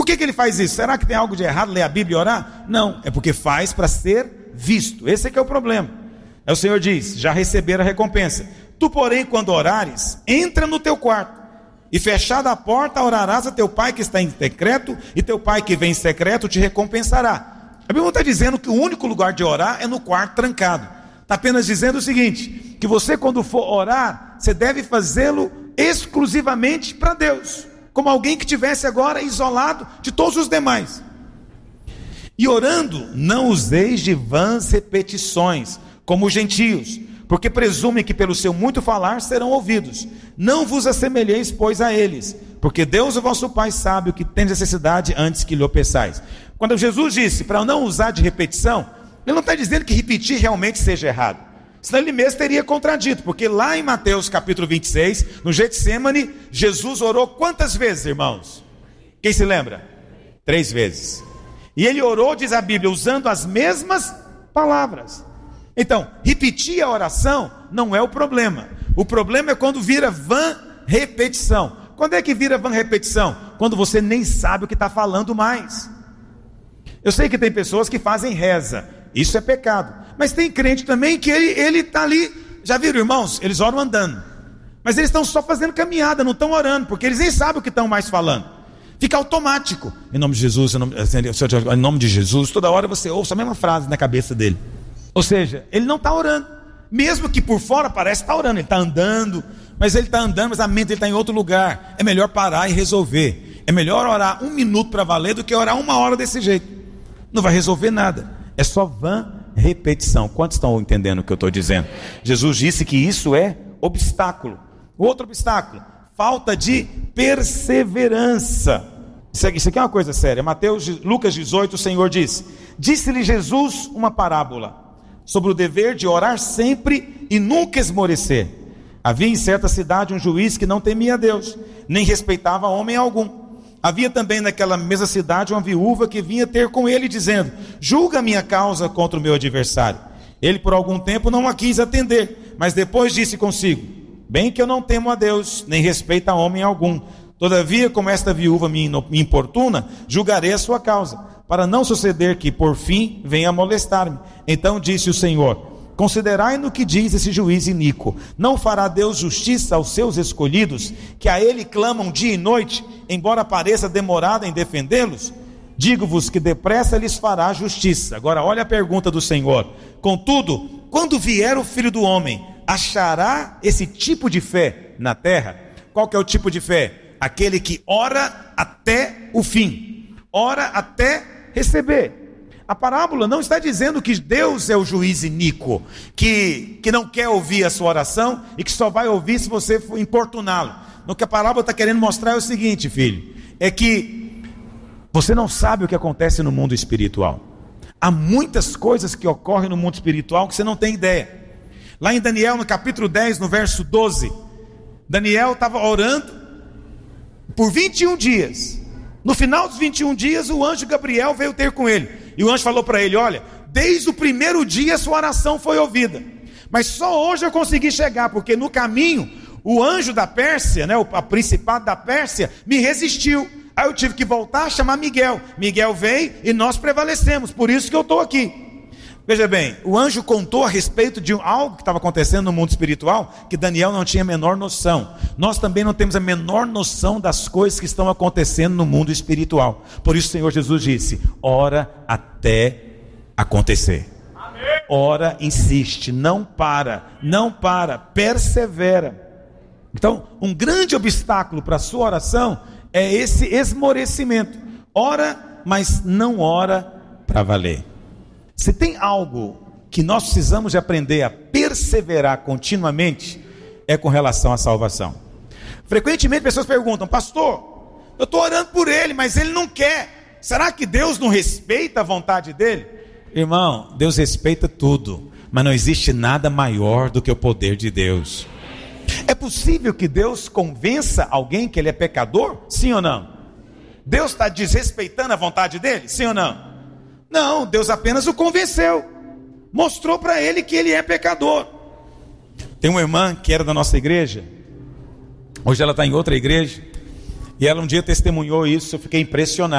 Por que ele faz isso? Será que tem algo de errado ler a Bíblia e orar? Não, é porque faz para ser visto. Esse é que é o problema. O Senhor diz: já receberam a recompensa. Tu, porém, quando orares, entra no teu quarto, e fechada a porta, orarás a teu pai que está em secreto, e teu pai que vem em secreto te recompensará. A Bíblia não está dizendo que o único lugar de orar é no quarto trancado. Está apenas dizendo o seguinte: que você, quando for orar, você deve fazê-lo exclusivamente para Deus, como alguém que estivesse agora isolado de todos os demais. E orando, não useis de vãs repetições, como os gentios, porque presumem que pelo seu muito falar serão ouvidos. Não vos assemelheis, pois, a eles, porque Deus, o vosso Pai, sabe o que tem necessidade antes que lhe o peçais. Quando Jesus disse para não usar de repetição, ele não está dizendo que repetir realmente seja errado, senão ele mesmo teria contradito, porque lá em Mateus capítulo 26, no Getsemane, Jesus orou quantas vezes, irmãos? Quem se lembra? 3 vezes. E ele orou, diz a Bíblia, usando as mesmas palavras. Então, repetir a oração não é o problema. O problema é quando vira vã repetição. Quando é que vira vã repetição? Quando você nem sabe o que está falando mais. Eu sei que tem pessoas que fazem reza, isso é pecado. Mas tem crente também que ele está ali. Já viram, irmãos? Eles oram andando, mas eles estão só fazendo caminhada, não estão orando, porque eles nem sabem o que estão mais falando. Fica automático. Em nome de Jesus, em nome de Jesus. Toda hora você ouça a mesma frase na cabeça dele. Ou seja, ele não está orando, mesmo que por fora parece estar orando. Ele está andando, mas a mente dele está em outro lugar. É melhor parar e resolver. É melhor orar 1 minuto para valer do que orar 1 hora desse jeito. Não vai resolver nada, é só vã repetição. Quantos estão entendendo o que eu estou dizendo? Jesus disse que isso é obstáculo. Outro obstáculo, falta de perseverança. Isso aqui é uma coisa séria. Lucas 18, o Senhor diz: disse-lhe Jesus uma parábola sobre o dever de orar sempre e nunca esmorecer. Havia em certa cidade um juiz que não temia a Deus, nem respeitava homem algum. Havia também naquela mesma cidade uma viúva que vinha ter com ele, dizendo: julga a minha causa contra o meu adversário. Ele por algum tempo não a quis atender, mas depois disse consigo: bem que eu não temo a Deus, nem respeito a homem algum. Todavia, como esta viúva me importuna, julgarei a sua causa, para não suceder que por fim venha a molestar-me. Então disse o Senhor: considerai no que diz esse juiz iníquo. Não fará Deus justiça aos seus escolhidos, que a ele clamam dia e noite, embora pareça demorado em defendê-los? Digo-vos que depressa lhes fará justiça. Agora olha a pergunta do Senhor: contudo, quando vier o Filho do Homem, achará esse tipo de fé na terra? Qual que é o tipo de fé? Aquele que ora até o fim, ora até receber. A parábola não está dizendo que Deus é o juiz iníquo, que não quer ouvir a sua oração e que só vai ouvir se você for importuná-lo. O que a parábola está querendo mostrar é o seguinte, filho: é que você não sabe o que acontece no mundo espiritual. Há muitas coisas que ocorrem no mundo espiritual que você não tem ideia. Lá em Daniel, no capítulo 10, no verso 12, Daniel estava orando por 21 dias. No final dos 21 dias, o anjo Gabriel veio ter com ele. E o anjo falou para ele: olha, desde o primeiro dia sua oração foi ouvida, mas só hoje eu consegui chegar, porque no caminho o anjo da Pérsia, a principado da Pérsia, me resistiu. Aí eu tive que voltar a chamar Miguel. Miguel veio e nós prevalecemos, por isso que eu estou aqui. Veja bem, o anjo contou a respeito de algo que estava acontecendo no mundo espiritual, que Daniel não tinha a menor noção. Nós também não temos a menor noção das coisas que estão acontecendo no mundo espiritual. Por isso o Senhor Jesus disse: ora até acontecer. Ora, insiste, não para, persevera. Então, um grande obstáculo para a sua oração é esse esmorecimento. Ora, mas não ora para valer. Se tem algo que nós precisamos de aprender a perseverar continuamente, é com relação à salvação. Frequentemente pessoas perguntam: pastor, eu estou orando por ele, mas ele não quer. Será que Deus não respeita a vontade dele? Irmão, Deus respeita tudo, mas não existe nada maior do que o poder de Deus. É possível que Deus convença alguém que ele é pecador? Sim ou não? Deus está desrespeitando a vontade dele? Sim ou não? Não, Deus apenas o convenceu, mostrou para ele que ele é pecador. Tem uma irmã que era da nossa igreja, hoje ela está em outra igreja, e ela um dia testemunhou isso, eu fiquei impressionado.